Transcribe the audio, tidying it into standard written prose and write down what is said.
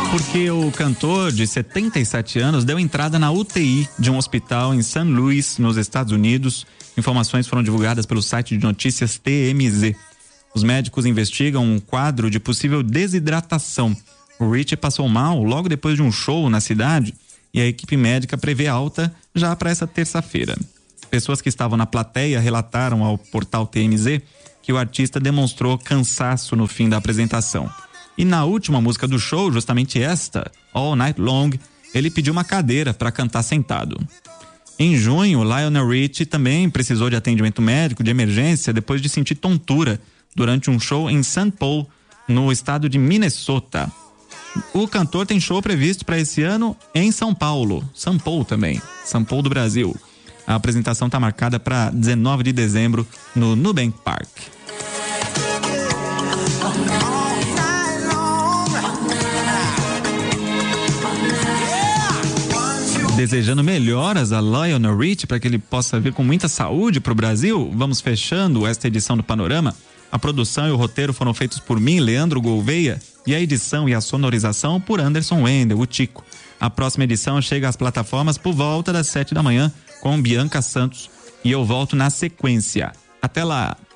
Porque o cantor de 77 anos deu entrada na UTI de um hospital em St. Louis, nos Estados Unidos. Informações foram divulgadas pelo site de notícias TMZ. Os médicos investigam um quadro de possível desidratação. O Rich passou mal logo depois de um show na cidade e a equipe médica prevê alta já para essa terça-feira. Pessoas que estavam na plateia relataram ao portal TMZ que o artista demonstrou cansaço no fim da apresentação. E na última música do show, justamente esta, All Night Long, ele pediu uma cadeira para cantar sentado. Em junho, Lionel Richie também precisou de atendimento médico de emergência depois de sentir tontura durante um show em St. Paul, no estado de Minnesota. O cantor tem show previsto para esse ano em São Paulo, São Paulo também, São Paulo do Brasil. A apresentação está marcada para 19 de dezembro no Nubank Park. Desejando melhoras a Lionel Richie para que ele possa vir com muita saúde para o Brasil, vamos fechando esta edição do Panorama. A produção e o roteiro foram feitos por mim, Leandro Gouveia, e a edição e a sonorização por Anderson Wendel, o Tico. A próxima edição chega às plataformas por volta das 7 da manhã com Bianca Santos e eu volto na sequência. Até lá!